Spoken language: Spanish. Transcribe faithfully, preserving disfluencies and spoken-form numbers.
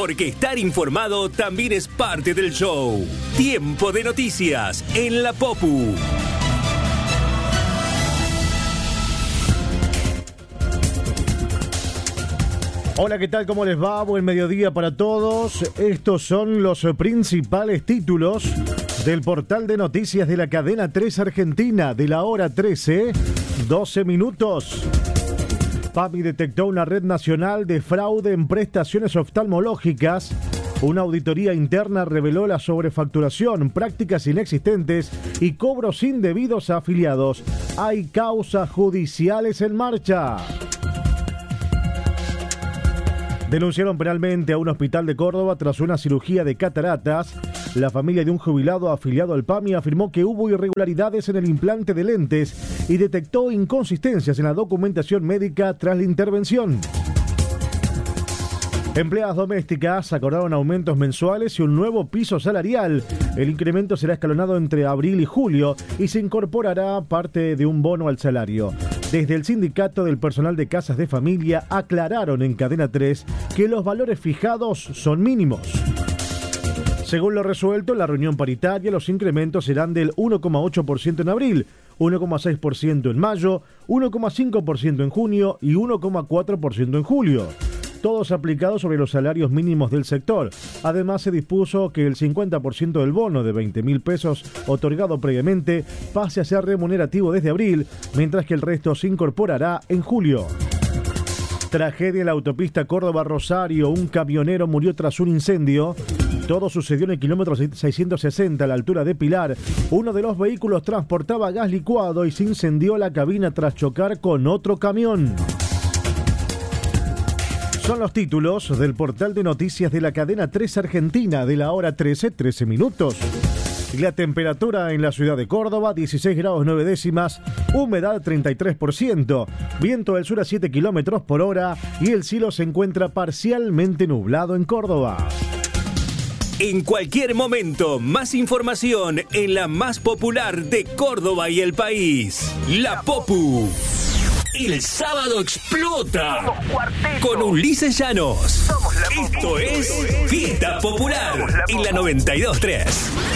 porque estar informado también es parte del show. Tiempo de noticias en la Popu. Hola, ¿qué tal? ¿Cómo les va? Buen mediodía para todos. Estos son los principales títulos del portal de noticias de la cadena tres Argentina de la hora trece, doce minutos. PAMI detectó una red nacional de fraude en prestaciones oftalmológicas. Una auditoría interna reveló la sobrefacturación, prácticas inexistentes y cobros indebidos a afiliados. Hay causas judiciales en marcha. Denunciaron penalmente a un hospital de Córdoba tras una cirugía de cataratas. La familia de un jubilado afiliado al PAMI afirmó que hubo irregularidades en el implante de lentes y detectó inconsistencias en la documentación médica tras la intervención. Empleadas domésticas acordaron aumentos mensuales y un nuevo piso salarial. El incremento será escalonado entre abril y julio y se incorporará parte de un bono al salario. Desde el sindicato del personal de casas de familia aclararon en Cadena tres que los valores fijados son mínimos. Según lo resuelto en la reunión paritaria, los incrementos serán del uno coma ocho por ciento en abril, uno coma seis por ciento en mayo, uno coma cinco por ciento en junio y uno coma cuatro por ciento en julio. Todos aplicados sobre los salarios mínimos del sector. Además, se dispuso que el cincuenta por ciento del bono de veinte mil pesos otorgado previamente pase a ser remunerativo desde abril, mientras que el resto se incorporará en julio. Tragedia en la autopista Córdoba-Rosario. Un camionero murió tras un incendio. Todo sucedió en el kilómetro seiscientos sesenta a la altura de Pilar. Uno de los vehículos transportaba gas licuado y se incendió la cabina tras chocar con otro camión. Son los títulos del portal de noticias de la cadena tres Argentina de la hora trece, trece minutos. La temperatura en la ciudad de Córdoba, dieciséis grados nueve décimas, humedad treinta y tres por ciento, viento del sur a siete kilómetros por hora y el cielo se encuentra parcialmente nublado en Córdoba. En cualquier momento, más información en la más popular de Córdoba y el país, La Popu. El sábado explota con Ulises Llanos. Esto es Fiesta Popular en la noventa y dos tres.